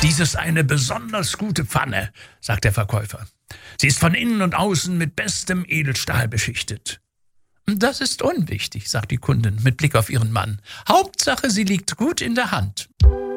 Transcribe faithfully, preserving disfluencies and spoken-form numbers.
Dies ist eine besonders gute Pfanne, sagt der Verkäufer. Sie ist von innen und außen mit bestem Edelstahl beschichtet. Das ist unwichtig, sagt die Kundin mit Blick auf ihren Mann. Hauptsache, sie liegt gut in der Hand.